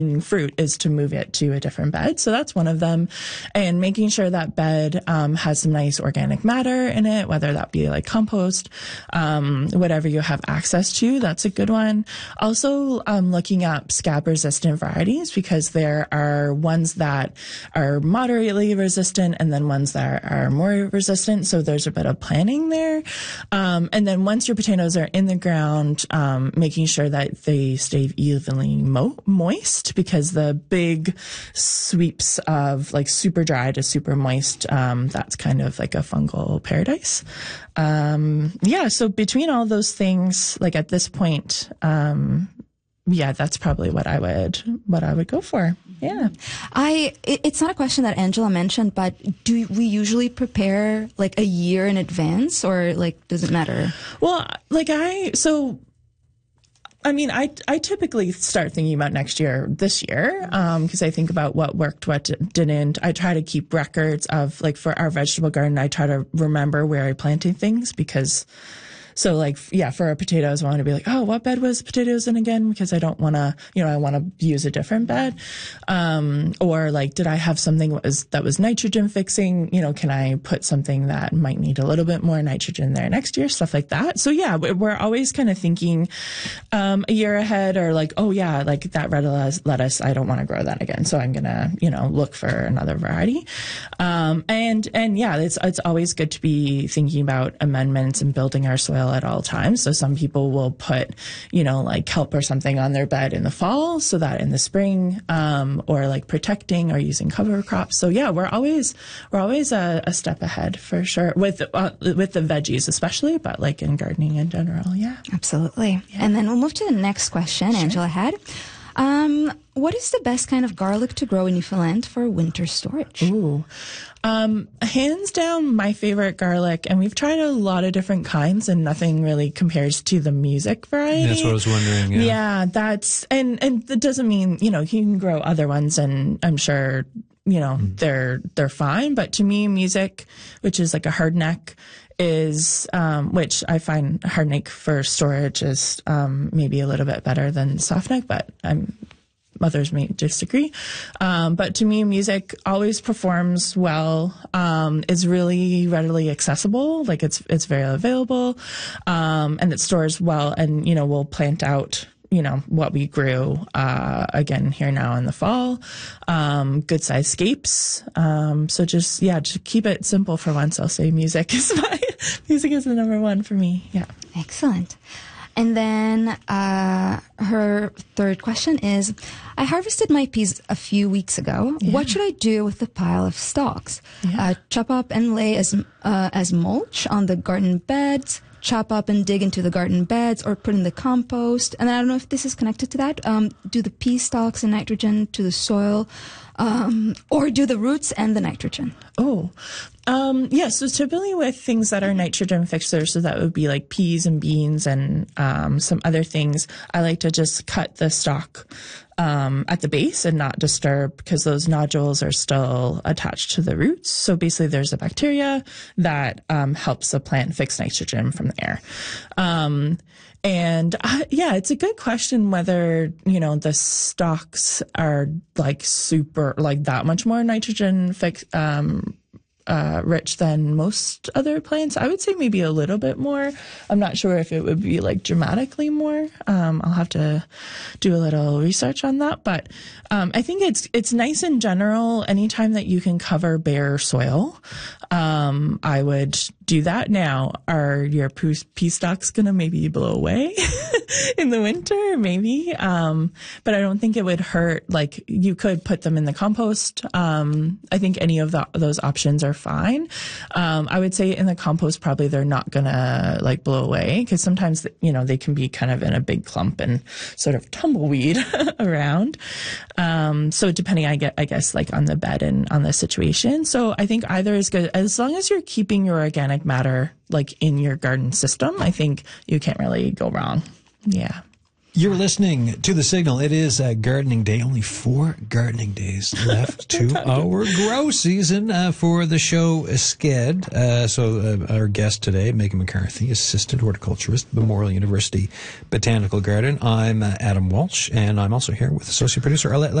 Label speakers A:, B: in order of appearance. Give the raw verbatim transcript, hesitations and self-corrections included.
A: fruit is to move it to a different bed. So that's one of them. And making sure that bed um, has some nice organic matter in it, whether that be like compost, um, whatever you have access to. That's a good one. Also, um, looking up scab resistant varieties, because there are ones that are moderately resistant and then ones that are more resistant. So there's a bit of planning there. Um, and then once your potatoes are in the ground, um, making sure that they stay evenly mo- moist. Because the big sweeps of like super dry to super moist, um, that's kind of like a fungal paradise. Um, yeah. So between all those things, like at this point, um, yeah, that's probably what I would, what I would go for. Yeah.
B: I, it, it's not a question that Angela mentioned, but do we usually prepare like a year in advance, or like, does it matter?
A: Well, like I, so I mean, I, I typically start thinking about next year, this year, um, because I think about what worked, what didn't. I try to keep records of, like, for our vegetable garden, I try to remember where I planted things, because so like, yeah, for our potatoes, I want to be like, oh, what bed was potatoes in again? Because I don't want to, you know, I want to use a different bed. Um, or like, did I have something that was, that was nitrogen fixing? You know, can I put something that might need a little bit more nitrogen there next year? Stuff like that. So yeah, we're always kind of thinking, um, a year ahead, or like, oh yeah, like that red lettuce, I don't want to grow that again. So I'm going to, you know, look for another variety. Um, and, and yeah, it's, it's always good to be thinking about amendments and building our soil at all times. So some people will put, you know, like kelp or something on their bed in the fall, so that in the spring, um, or like protecting or using cover crops. So yeah, we're always, we're always a, a step ahead for sure with, uh, with the veggies especially, but like in gardening in general. Yeah.
B: Absolutely. Yeah. And then we'll move to the next question
A: Sure.
B: Angela had. Um, what is the best kind of garlic to grow in Newfoundland for winter storage?
A: Ooh. Um, hands down, my favorite garlic, and we've tried a lot of different kinds, and nothing really compares to the music variety.
C: That's what I was wondering. Yeah,
A: yeah that's, and, and that doesn't mean, you know, you can grow other ones, and I'm sure, you know, mm. they're, they're fine. But to me, music, which is like a hardneck, is, um, which I find hardneck for storage is, um, maybe a little bit better than softneck, but I'm, others may disagree. Um, but to me, music always performs well, um, is really readily accessible. Like it's, it's very available, um, and it stores well, and, you know, we'll plant out, you know, what we grew, uh, again here now in the fall, um, good size scapes. Um, so just, yeah, just keep it simple for once. I'll say music is my, music is the number one for me. Yeah.
B: Excellent. And then uh, her third question is, I harvested my peas a few weeks ago. Yeah. What should I do with the pile of stalks? Yeah. Uh, chop up and lay as uh, as mulch on the garden beds, chop up and dig into the garden beds, or put in the compost. And I don't know if this is connected to that. Um, do the pea stalks and nitrogen to the soil, um, or do the roots and the nitrogen?
A: Oh, um, yeah. So typically with things that are nitrogen fixers, so that would be like peas and beans and um, some other things, I like to just cut the stalk um, at the base and not disturb, because those nodules are still attached to the roots. So basically there's a bacteria that um, helps the plant fix nitrogen from the air. Um, And uh, yeah, it's a good question whether, you know, the stalks are like super, like that much more nitrogen fix, um, uh, rich than most other plants. I would say maybe a little bit more. I'm not sure if it would be like dramatically more. Um, I'll have to do a little research on that. But um, I think it's it's nice in general. Anytime that you can cover bare soil, um, I would do that. Now, are your pea stalks going to maybe blow away in the winter? Maybe. Um, but I don't think it would hurt. Like, you could put them in the compost. Um, I think any of the, those options are fine. Um, I would say in the compost, probably they're not going to like blow away, because sometimes, you know, they can be kind of in a big clump and sort of tumbleweed around. Um, so depending, I get, I guess, like on the bed and on the situation. So I think either is good, as long as you're keeping your organic matter like in your garden system. I think you can't really go wrong. Yeah.
C: You're listening to The Signal. It is uh, gardening day. Only four gardening days left to our grow season uh, for the show Sked. Uh, so uh, our guest today, Megan McCarthy, Assistant Horticulturist, Memorial University Botanical Garden. I'm uh, Adam Walsh, and I'm also here with Associate Producer Arlette